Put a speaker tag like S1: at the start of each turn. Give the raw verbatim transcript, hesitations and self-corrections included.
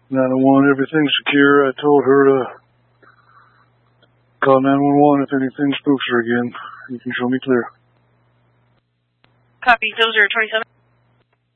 S1: nine one one, everything's secure. I told her to call nine one one if anything spooks her again. You can show me clear.
S2: Copy, zero zero twenty-seven.